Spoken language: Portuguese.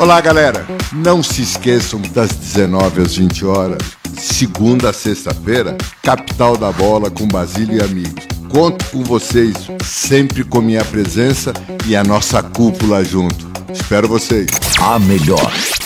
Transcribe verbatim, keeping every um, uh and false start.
Olá, galera. Não se esqueçam das dezenove às vinte horas, segunda a sexta-feira, Capital da Bola com Basílio e amigos. Conto com vocês, sempre com minha presença e a nossa cúpula junto. Espero vocês. A melhor